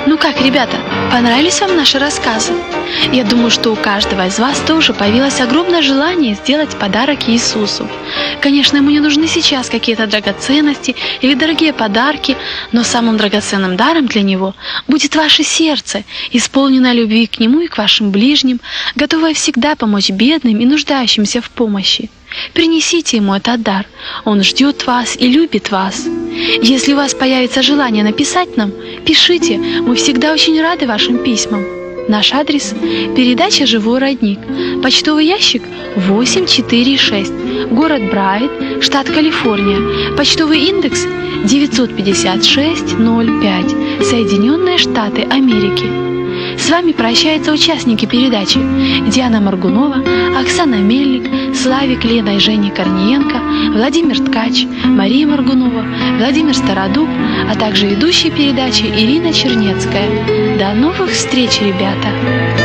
Ну как, ребята, понравились вам наши рассказы? Я думаю, что у каждого из вас тоже появилось огромное желание сделать подарок Иисусу. Конечно, ему не нужны сейчас какие-то драгоценности или дорогие подарки, но самым драгоценным даром для него будет ваше сердце, исполненное любви к нему и к вашим ближним, готовое всегда помочь бедным и нуждающимся в помощи. Принесите ему этот дар. Он ждет вас и любит вас. Если у вас появится желание написать нам, пишите. Мы всегда очень рады вашим письмам. Наш адрес – передача «Живой родник». Почтовый ящик 846, город Брайт, штат Калифорния. Почтовый индекс 95605, Соединенные Штаты Америки. С вами прощаются участники передачи: Диана Моргунова, Оксана Мельник, Славик, Лена и Женя Корниенко, Владимир Ткач, Мария Моргунова, Владимир Стародуб, а также ведущая передачи Ирина Чернецкая. До новых встреч, ребята!